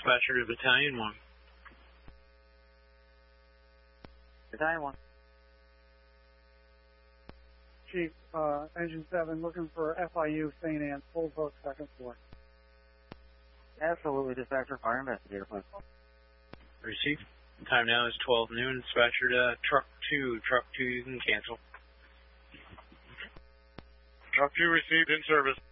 dispatcher to Battalion 1. Battalion 1. Chief, Engine 7 looking for FIU St. Anne's, full boat, second floor. Absolutely, dispatcher, fire investigator, please. Receive. Time now is 12 noon. Dispatcher to Truck 2. Truck 2, you can cancel. Truck 2 received in service.